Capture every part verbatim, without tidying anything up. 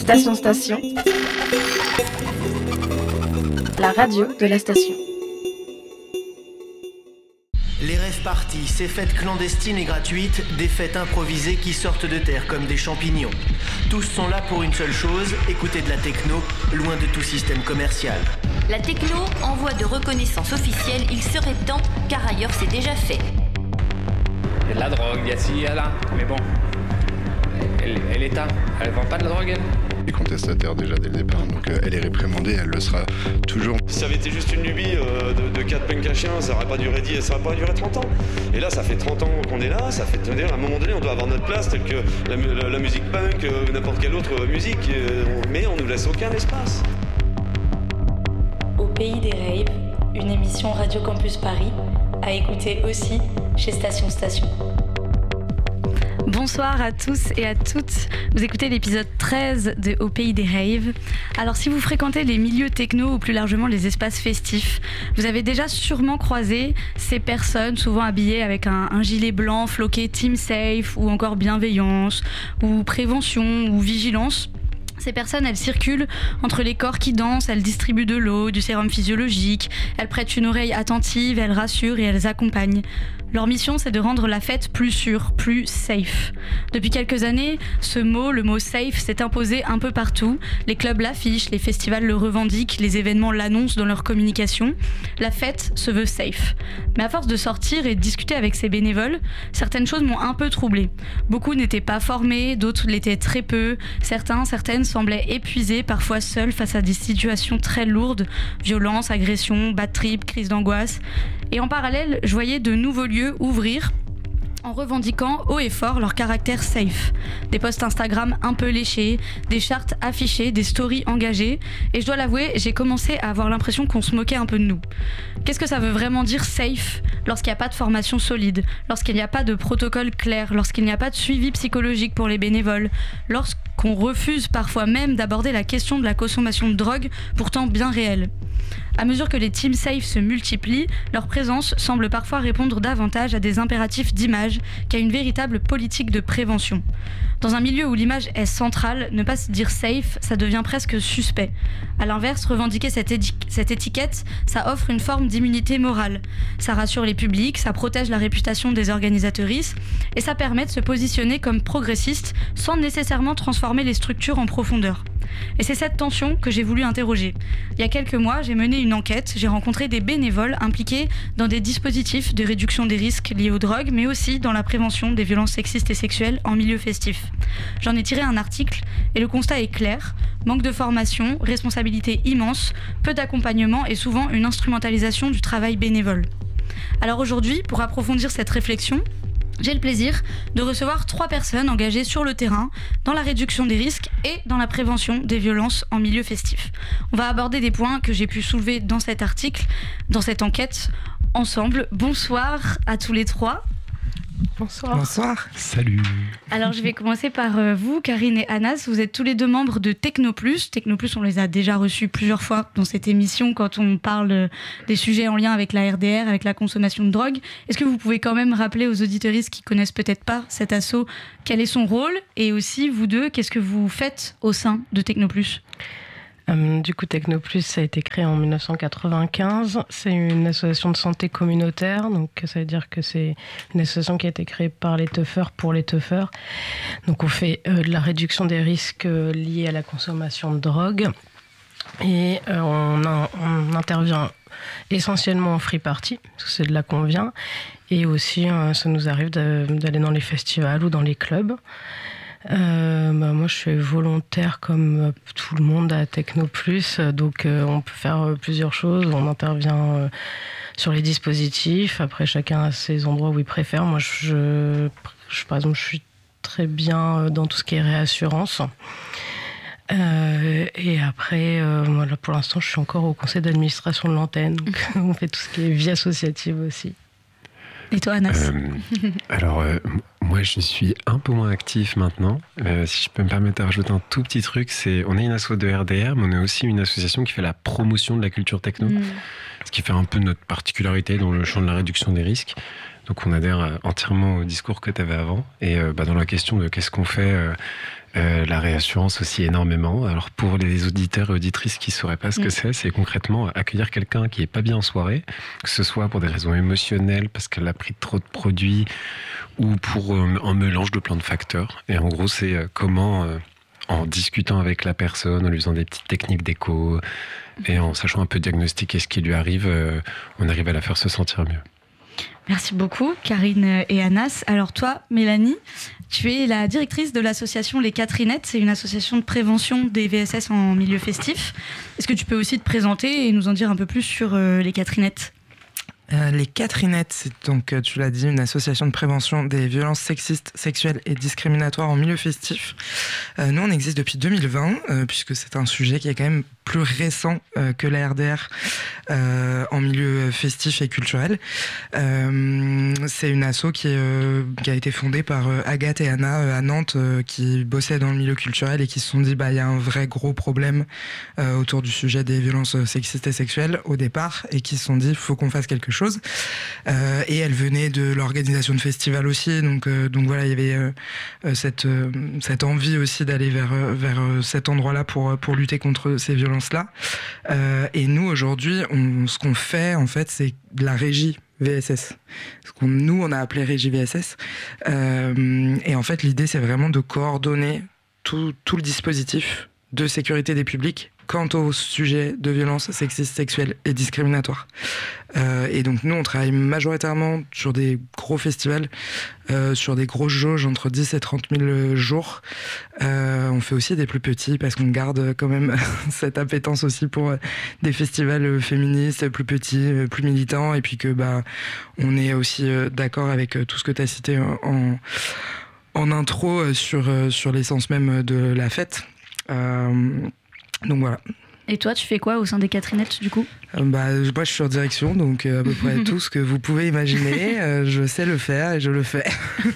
Station Station, la radio de la station. Les rêves parties, ces fêtes clandestines et gratuites, des fêtes improvisées qui sortent de terre comme des champignons. Tous sont là pour une seule chose, écouter de la techno, loin de tout système commercial. La techno, en voie de reconnaissance officielle, il serait temps, car ailleurs c'est déjà fait. Il y a de la drogue, il y a ci, il y a là, mais bon, elle, elle est à, elle vend pas de la drogue, elle. Elle est contestataire déjà dès le départ, donc euh, elle est réprimandée, elle le sera toujours. Si ça avait été juste une lubie euh, de, de quatre punks à chiens, ça aurait pas duré dix, ça aurait pas duré trente ans. Et là, ça fait trente ans qu'on est là, ça fait, à un moment donné, on doit avoir notre place, telle que la, la, la musique punk, euh, n'importe quelle autre musique, euh, mais on nous laisse aucun espace. Au pays des raves, une émission Radio Campus Paris, à écouter aussi chez Station Station. Bonsoir à tous et à toutes, vous écoutez l'épisode treize de Au pays des raves. Alors si vous fréquentez les milieux techno ou plus largement les espaces festifs, vous avez déjà sûrement croisé ces personnes souvent habillées avec un, un gilet blanc floqué Team Safe ou encore bienveillance ou prévention ou vigilance. Ces personnes, elles circulent entre les corps qui dansent, elles distribuent de l'eau, du sérum physiologique, elles prêtent une oreille attentive, elles rassurent et elles accompagnent. Leur mission, c'est de rendre la fête plus sûre, plus safe. Depuis quelques années, ce mot, le mot safe, s'est imposé un peu partout. Les clubs l'affichent, les festivals le revendiquent, les événements l'annoncent dans leur communication. La fête se veut safe. Mais à force de sortir et de discuter avec ces bénévoles, certaines choses m'ont un peu troublée. Beaucoup n'étaient pas formés, d'autres l'étaient très peu. Certains, certaines semblaient épuisés, parfois seuls face à des situations très lourdes, violence, agression, bad trip, crise d'angoisse. Et en parallèle, je voyais de nouveaux lieux ouvrir en revendiquant haut et fort leur caractère safe. Des posts Instagram un peu léchés, des charts affichés, des stories engagées. Et je dois l'avouer, j'ai commencé à avoir l'impression qu'on se moquait un peu de nous. Qu'est-ce que ça veut vraiment dire safe lorsqu'il n'y a pas de formation solide, lorsqu'il n'y a pas de protocole clair, lorsqu'il n'y a pas de suivi psychologique pour les bénévoles, lorsqu'on refuse parfois même d'aborder la question de la consommation de drogue, pourtant bien réelle. À mesure que les teams safe se multiplient, leur présence semble parfois répondre davantage à des impératifs d'image qu'à une véritable politique de prévention. Dans un milieu où l'image est centrale, ne pas se dire safe, ça devient presque suspect. À l'inverse, revendiquer cette, édi- cette étiquette, ça offre une forme d'immunité morale. Ça rassure les publics, ça protège la réputation des organisatrices et ça permet de se positionner comme progressiste sans nécessairement transformer les structures en profondeur. Et c'est cette tension que j'ai voulu interroger. Il y a quelques mois, j'ai mené une enquête, j'ai rencontré des bénévoles impliqués dans des dispositifs de réduction des risques liés aux drogues, mais aussi dans la prévention des violences sexistes et sexuelles en milieu festif. J'en ai tiré un article et le constat est clair, manque de formation, responsabilité immense, peu d'accompagnement et souvent une instrumentalisation du travail bénévole. Alors aujourd'hui, pour approfondir cette réflexion, j'ai le plaisir de recevoir trois personnes engagées sur le terrain, dans la réduction des risques et dans la prévention des violences en milieu festif. On va aborder des points que j'ai pu soulever dans cet article, dans cette enquête, ensemble. Bonsoir à tous les trois. Bonsoir. Bonsoir. Salut. Alors je vais commencer par euh, vous, Karine et Anas. Vous êtes tous les deux membres de Technoplus. Technoplus, on les a déjà reçus plusieurs fois dans cette émission quand on parle euh, des sujets en lien avec la R D R, avec la consommation de drogue. Est-ce que vous pouvez quand même rappeler aux auditeuristes qui connaissent peut-être pas cet asso, quel est son rôle? Et aussi, vous deux, qu'est-ce que vous faites au sein de Technoplus? Euh, du coup, Technoplus, ça a été créé en dix-neuf cent quatre-vingt-quinze. C'est une association de santé communautaire. Donc, ça veut dire que c'est une association qui a été créée par les teufeurs pour les teufeurs. Donc, on fait euh, de la réduction des risques euh, liés à la consommation de drogue. Et euh, on, a, on intervient essentiellement en free party, parce que c'est de là qu'on vient. Et aussi, euh, ça nous arrive de, d'aller dans les festivals ou dans les clubs. Euh, bah moi je suis volontaire comme tout le monde à Technoplus, donc euh, on peut faire euh, plusieurs choses. On intervient euh, sur les dispositifs, après chacun a ses endroits où il préfère. Moi je, je, par exemple je suis très bien dans tout ce qui est réassurance, euh, et après euh, moi, là, pour l'instant je suis encore au conseil d'administration de l'antenne, donc on fait tout ce qui est vie associative aussi. Et toi, Anas? euh, Alors, euh, moi, je suis un peu moins actif maintenant. Euh, si je peux me permettre de rajouter un tout petit truc, c'est on est une asso de R D R, mais on est aussi une association qui fait la promotion de la culture techno, mmh. ce qui fait un peu notre particularité dans le champ de la réduction des risques. Donc, on adhère entièrement au discours que tu avais avant. Et euh, bah, dans la question de qu'est-ce qu'on fait, euh, Euh, la réassurance aussi énormément. Alors pour les auditeurs et auditrices qui ne sauraient pas ce que mmh. c'est, c'est concrètement accueillir quelqu'un qui n'est pas bien en soirée, que ce soit pour des raisons émotionnelles, parce qu'elle a pris trop de produits, ou pour euh, un mélange de plein de facteurs. Et en gros, c'est euh, comment, euh, en discutant avec la personne, en lui faisant des petites techniques d'écho, et en sachant un peu diagnostiquer ce qui lui arrive, euh, on arrive à la faire se sentir mieux. Merci beaucoup, Karine et Anas. Alors toi, Mélanie, tu es la directrice de l'association Les Catherinettes. C'est une association de prévention des V S S en milieu festif. Est-ce que tu peux aussi te présenter et nous en dire un peu plus sur euh, Les Catherinettes ? Euh, les Catherinettes, c'est donc, tu l'as dit, une association de prévention des violences sexistes, sexuelles et discriminatoires en milieu festif. Euh, nous, on existe depuis deux mille vingt, euh, puisque c'est un sujet qui est quand même plus récent euh, que la R D R euh, en milieu festif et culturel. Euh, c'est une asso qui, euh, qui a été fondée par euh, Agathe et Anna euh, à Nantes, euh, qui bossaient dans le milieu culturel et qui se sont dit bah il y a un vrai gros problème euh, autour du sujet des violences sexistes et sexuelles au départ, et qui se sont dit il faut qu'on fasse quelque chose. Euh, et elles venaient de l'organisation de festivals aussi, donc euh, donc voilà, il y avait euh, cette euh, cette envie aussi d'aller vers vers cet endroit-là pour pour lutter contre ces violences là. Euh, et nous aujourd'hui, on, ce qu'on fait en fait, c'est de la régie V S S. Ce qu'on, nous, on a appelé régie V S S. Euh, et en fait, l'idée, c'est vraiment de coordonner tout, tout le dispositif de sécurité des publics quant au sujet de violences sexistes, sexuelles et discriminatoires. Euh, et donc nous, on travaille majoritairement sur des gros festivals, euh, sur des grosses jauges entre dix et trente mille jours. Euh, on fait aussi des plus petits parce qu'on garde quand même cette appétence aussi pour des festivals féministes, plus petits, plus militants, et puis que bah, on est aussi d'accord avec tout ce que tu as cité en, en intro sur, sur l'essence même de la fête. Euh, Donc voilà. Et toi, tu fais quoi au sein des Catherinettes, du coup ? euh, bah, Moi, je suis en direction, donc euh, à peu près tout ce que vous pouvez imaginer, euh, je sais le faire et je le fais.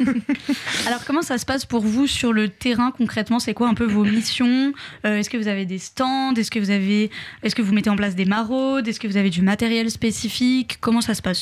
Alors, comment ça se passe pour vous sur le terrain, concrètement ? C'est quoi un peu vos missions ? euh, Est-ce que vous avez des stands ? Est-ce que vous avez, est-ce que vous mettez en place des maraudes ? Est-ce que vous avez du matériel spécifique ? Comment ça se passe ?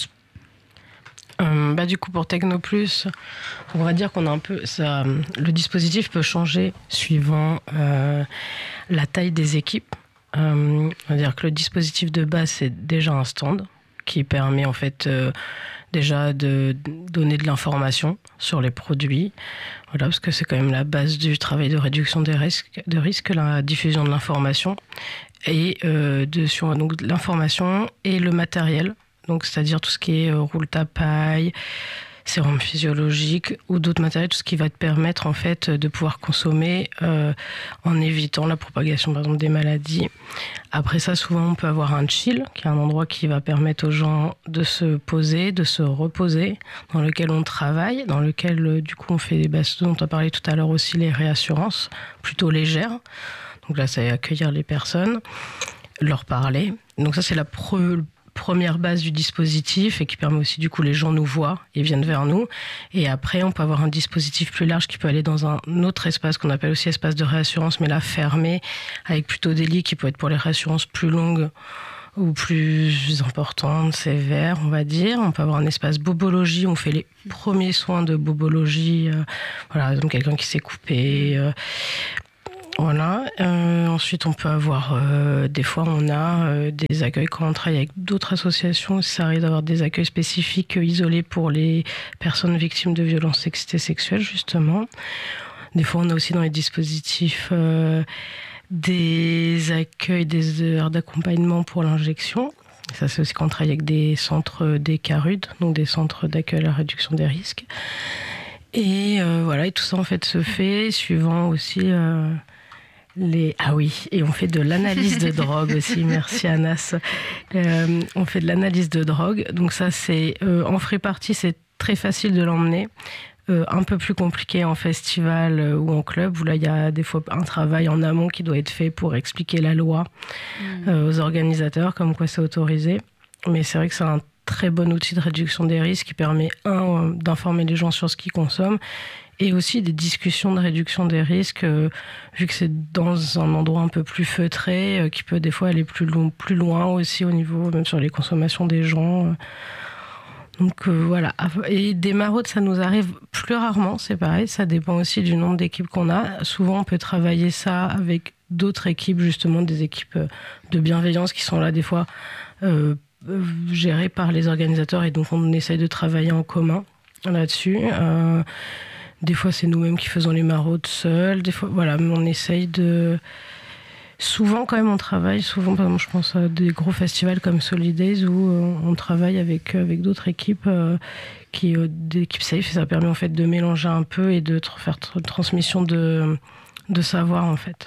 Euh, bah, du coup, pour Techno Plus, on va dire qu'on a un peu ça, le dispositif peut changer suivant euh, la taille des équipes. Euh, on va dire que le dispositif de base, c'est déjà un stand qui permet en fait euh, déjà de donner de l'information sur les produits. Voilà, parce que c'est quand même la base du travail de réduction des risques, de risques, la diffusion de l'information et euh, de, sur donc, l'information et le matériel. Donc, c'est-à-dire tout ce qui est euh, roule-tapaille, sérum physiologique ou d'autres matériels, tout ce qui va te permettre en fait de pouvoir consommer euh, en évitant la propagation par exemple des maladies. Après ça, souvent on peut avoir un chill, qui est un endroit qui va permettre aux gens de se poser, de se reposer, dans lequel on travaille, dans lequel du coup on fait des bases dont on a parlé tout à l'heure aussi, les réassurances plutôt légères. Donc là, c'est accueillir les personnes, leur parler. Donc ça, c'est la pre- première base du dispositif et qui permet aussi, du coup, les gens nous voient et viennent vers nous. Et après, on peut avoir un dispositif plus large qui peut aller dans un autre espace qu'on appelle aussi espace de réassurance, mais là, fermé, avec plutôt des lits qui peuvent être pour les réassurances plus longues ou plus importantes, sévères, on va dire. On peut avoir un espace bobologie, on fait les premiers soins de bobologie. Euh, voilà, donc quelqu'un qui s'est coupé... Euh, Voilà. Euh, ensuite, on peut avoir, euh, des fois, on a euh, des accueils quand on travaille avec d'autres associations. Ça arrive d'avoir des accueils spécifiques euh, isolés pour les personnes victimes de violences sexistes et sexuelles, justement. Des fois, on a aussi dans les dispositifs euh, des accueils, des heures d'accompagnement pour l'injection. Ça, c'est aussi quand on travaille avec des centres des C A R U D, donc des centres d'accueil à la réduction des risques. Et euh, voilà, et tout ça, en fait, se fait suivant aussi... Euh, Les... Ah oui, et on fait de l'analyse de drogue aussi, merci Anas. Euh, on fait de l'analyse de drogue, donc ça c'est euh, en free party, c'est très facile de l'emmener. Euh, un peu plus compliqué en festival euh, ou en club, où là il y a des fois un travail en amont qui doit être fait pour expliquer la loi mmh. euh, aux organisateurs, comme quoi c'est autorisé. Mais c'est vrai que c'est un très bon outil de réduction des risques qui permet, un, d'informer les gens sur ce qu'ils consomment, et aussi des discussions de réduction des risques, euh, vu que c'est dans un endroit un peu plus feutré, euh, qui peut des fois aller plus, long, plus loin aussi au niveau, même sur les consommations des gens. Euh. Donc euh, voilà, et des maraudes, ça nous arrive plus rarement, c'est pareil, ça dépend aussi du nombre d'équipes qu'on a. Souvent, on peut travailler ça avec d'autres équipes, justement des équipes de bienveillance qui sont là des fois euh, gérées par les organisateurs, et donc on essaye de travailler en commun là-dessus. Euh, des fois, c'est nous-mêmes qui faisons les maraudes seuls, des fois, voilà, on essaye de... Souvent, quand même, on travaille, souvent, par exemple, je pense à des gros festivals comme Solidays où euh, on travaille avec, avec d'autres équipes, euh, qui, euh, des équipes safe, et ça permet en fait de mélanger un peu et de tra- faire une transmission de, de savoir, en fait.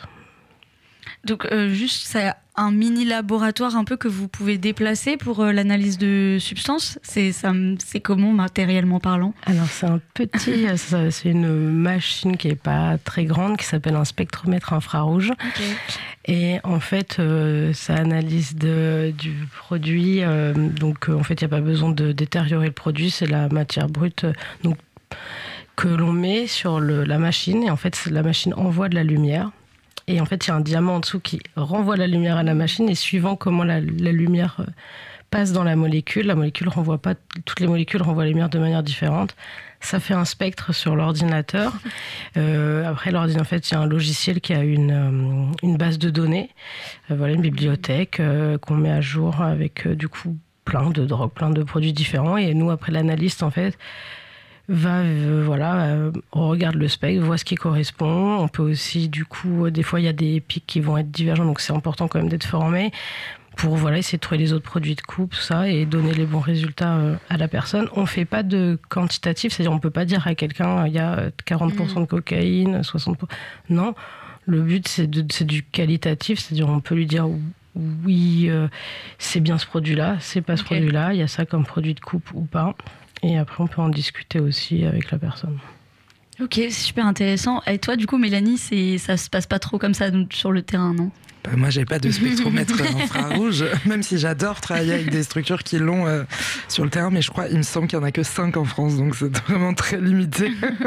Donc, euh, juste, c'est un mini laboratoire un peu que vous pouvez déplacer pour euh, l'analyse de substances. C'est, ça, c'est comment, matériellement parlant ? Alors, c'est un petit... ça, c'est une machine qui n'est pas très grande, qui s'appelle un spectromètre infrarouge. Okay. Et en fait, euh, ça analyse de, du produit. Euh, donc, euh, en fait, il n'y a pas besoin de détériorer le produit. C'est la matière brute euh, donc, que l'on met sur le, la machine. Et en fait, la machine envoie de la lumière. Et en fait, il y a un diamant en dessous qui renvoie la lumière à la machine. Et suivant comment la, la lumière passe dans la molécule, la molécule renvoie pas... Toutes les molécules renvoient la lumière de manière différente. Ça fait un spectre sur l'ordinateur. Euh, après, l'ordinateur, en fait, il y a un logiciel qui a une, euh, une base de données, euh, voilà, une bibliothèque euh, qu'on met à jour avec, euh, du coup, plein de drogues, plein de produits différents. Et nous, après, l'analyste, en fait, va, euh, voilà, euh, on regarde le spectre, voit ce qui correspond. On peut aussi, du coup, euh, des fois, il y a des pics qui vont être divergents, donc c'est important quand même d'être formé pour voilà, essayer de trouver les autres produits de coupe, tout ça, et donner les bons résultats euh, à la personne. On ne fait pas de quantitatif, c'est-à-dire on ne peut pas dire à quelqu'un il y a quarante pour cent de cocaïne, soixante pour cent. Non, le but c'est, de, c'est du qualitatif, c'est-à-dire on peut lui dire oui, euh, c'est bien ce produit-là, c'est pas ce okay. produit-là, il y a ça comme produit de coupe ou pas. Et après on peut en discuter aussi avec la personne. Ok, c'est super intéressant. Et toi, du coup, Mélanie, c'est, ça se passe pas trop comme ça donc, sur le terrain, non ? Bah, moi, j'ai pas de spectromètre infrarouge, même si j'adore travailler avec des structures qui l'ont euh, sur le terrain, mais je crois, il me semble qu'il y en a que cinq en France, donc c'est vraiment très limité.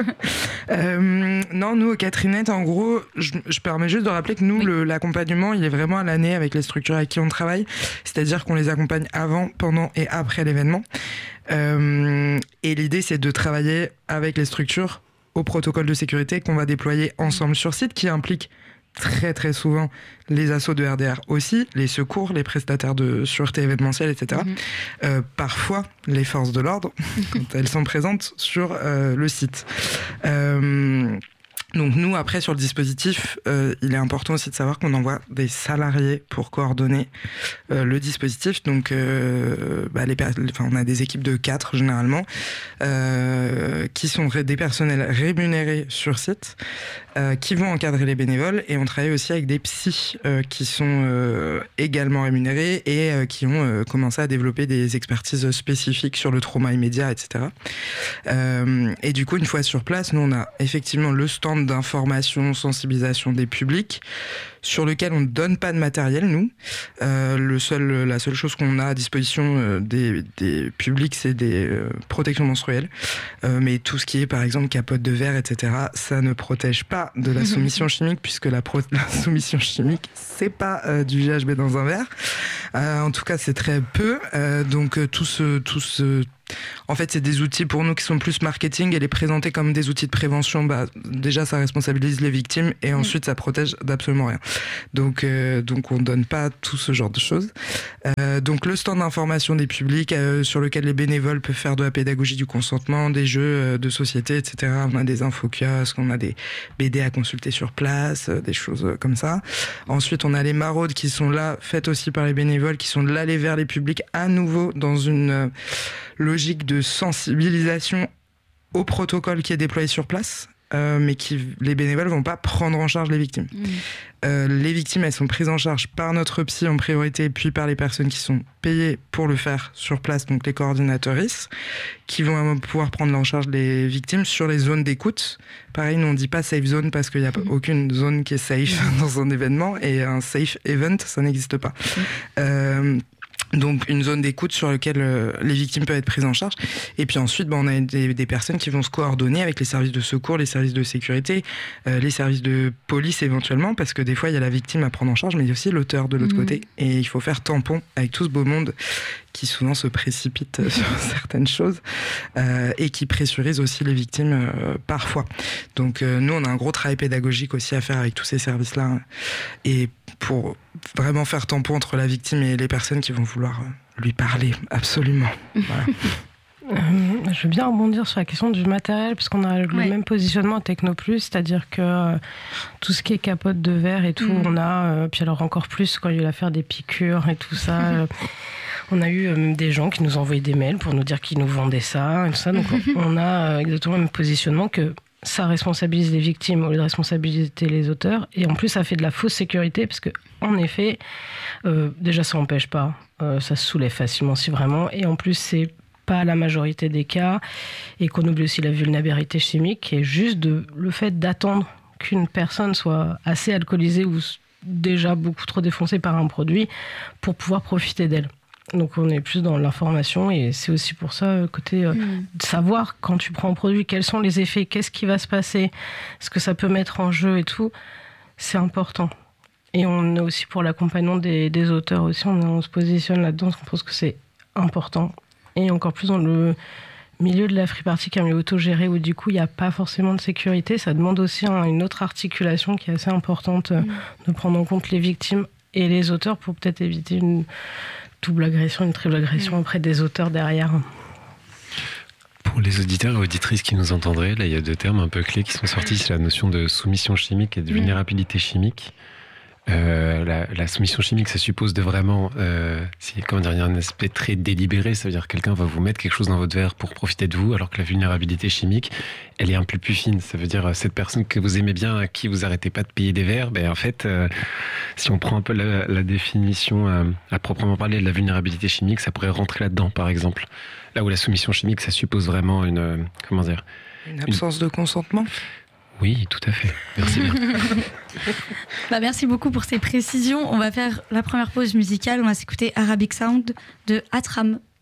euh, non, nous, au Catherinette, en gros, je, je permets juste de rappeler que nous, oui. le, l'accompagnement, il est vraiment à l'année avec les structures avec qui on travaille, c'est-à-dire qu'on les accompagne avant, pendant et après l'événement. Euh, et l'idée, c'est de travailler avec les structures au protocole de sécurité qu'on va déployer ensemble sur site, qui implique très très souvent les assos de R D R aussi, les secours, les prestataires de sûreté événementielle, et cetera. Mm-hmm. Euh, parfois, les forces de l'ordre, quand elles sont présentes sur euh, le site. Euh, Donc nous, après, sur le dispositif, euh, il est important aussi de savoir qu'on envoie des salariés pour coordonner euh, le dispositif. Donc, euh, bah, les, enfin, on a des équipes de quatre, généralement, euh, qui sont ré- des personnels rémunérés sur site, euh, qui vont encadrer les bénévoles. Et on travaille aussi avec des psys euh, qui sont euh, également rémunérés et euh, qui ont euh, commencé à développer des expertises spécifiques sur le trauma immédiat, et cetera. Euh, et du coup, une fois sur place, nous, on a effectivement le stand d'information, sensibilisation des publics, sur lequel on ne donne pas de matériel, nous. Euh, le seul, la seule chose qu'on a à disposition euh, des, des publics, c'est des euh, protections menstruelles. Euh, mais tout ce qui est, par exemple, capote de verre, et cetera, ça ne protège pas de la soumission chimique, puisque la, pro- la soumission chimique, c'est pas euh, du G H B dans un verre. Euh, en tout cas, c'est très peu. Euh, donc, euh, tout ce... Tout ce En fait, c'est des outils pour nous qui sont plus marketing, et les présenter comme des outils de prévention, bah, déjà, ça responsabilise les victimes, et ensuite, ça protège d'absolument rien. Donc, euh, donc on ne donne pas tout ce genre de choses. Euh, donc, le stand d'information des publics euh, sur lequel les bénévoles peuvent faire de la pédagogie du consentement, des jeux euh, de société, et cetera. On a des infokiosques, on a des B D à consulter sur place, euh, des choses euh, comme ça. Ensuite, on a les maraudes qui sont là, faites aussi par les bénévoles, qui sont là aller vers les publics, à nouveau dans une euh, logique de sensibilisation au protocole qui est déployé sur place, euh, mais qui, les bénévoles vont pas prendre en charge les victimes. Mmh. Euh, les victimes, elles sont prises en charge par notre psy en priorité, puis par les personnes qui sont payées pour le faire sur place, donc les coordinatrices, qui vont pouvoir prendre en charge les victimes sur les zones d'écoute. Pareil, nous on dit pas safe zone parce qu'il n'y a mmh. aucune zone qui est safe mmh. dans un événement, et un safe event, ça n'existe pas. Mmh. Euh, Donc une zone d'écoute sur laquelle euh, les victimes peuvent être prises en charge. Et puis ensuite, bah, on a des, des personnes qui vont se coordonner avec les services de secours, les services de sécurité, euh, les services de police éventuellement, parce que des fois, il y a la victime à prendre en charge, mais il y a aussi l'auteur de l'autre mmh. côté. Et il faut faire tampon avec tout ce beau monde qui souvent se précipite sur certaines choses euh, et qui pressurise aussi les victimes euh, parfois. Donc euh, nous, on a un gros travail pédagogique aussi à faire avec tous ces services-là. Et pour vraiment faire tampon entre la victime et les personnes qui vont vouloir lui parler, absolument. Voilà. Euh, je veux bien rebondir sur la question du matériel, puisqu'on a le ouais. même positionnement à Technoplus, c'est-à-dire que euh, tout ce qui est capote de verre et tout, mmh. on a, euh, puis alors encore plus quand il y a eu l'affaire des piqûres et tout ça, euh, on a eu euh, des gens qui nous envoyaient des mails pour nous dire qu'ils nous vendaient ça et tout ça, donc on a euh, exactement le même positionnement que ça responsabilise les victimes au lieu de responsabiliser les auteurs, et en plus ça fait de la fausse sécurité, parce que en effet, euh, déjà ça n'empêche pas, euh, ça se soulève facilement si vraiment, et en plus c'est pas la majorité des cas, et qu'on oublie aussi la vulnérabilité chimique, qui est juste de, le fait d'attendre qu'une personne soit assez alcoolisée ou déjà beaucoup trop défoncée par un produit pour pouvoir profiter d'elle. Donc on est plus dans l'information, et c'est aussi pour ça, côté euh, mmh. de savoir quand tu prends un produit, quels sont les effets, qu'est-ce qui va se passer, ce que ça peut mettre en jeu et tout, c'est important. Et on est aussi pour l'accompagnement des, des auteurs aussi, on, on se positionne là-dedans, parce qu'on pense que c'est important. Et encore plus dans le milieu de la free party, qui est un milieu autogéré, où du coup il n'y a pas forcément de sécurité, ça demande aussi un, une autre articulation qui est assez importante, mmh. de prendre en compte les victimes et les auteurs pour peut-être éviter une double agression, une triple agression mmh. auprès des auteurs derrière. Pour les auditeurs et auditrices qui nous entendraient, là il y a deux termes un peu clés qui sont sortis, c'est la notion de soumission chimique et de vulnérabilité chimique. Euh, la, la soumission chimique, ça suppose de vraiment, euh, c'est, comment dire, il y a un aspect très délibéré, ça veut dire que quelqu'un va vous mettre quelque chose dans votre verre pour profiter de vous, alors que la vulnérabilité chimique, elle est un peu plus fine. Ça veut dire cette personne que vous aimez bien, à qui vous arrêtez pas de payer des verres, ben en fait, euh, si on prend un peu la, la définition euh, à proprement parler de la vulnérabilité chimique, ça pourrait rentrer là-dedans, par exemple. Là où la soumission chimique, ça suppose vraiment une, euh, comment dire, une absence une... de consentement. Oui, tout à fait. Merci bien. Bah, merci beaucoup pour ces précisions. On va faire la première pause musicale. On va s'écouter Arabic Sound de Atram.